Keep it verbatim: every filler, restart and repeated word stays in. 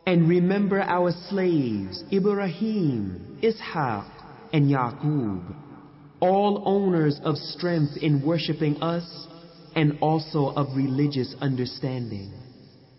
And remember our slaves, Ibrahim, Ishaq, and Yaqub, all owners of strength in worshipping us and also of religious understanding.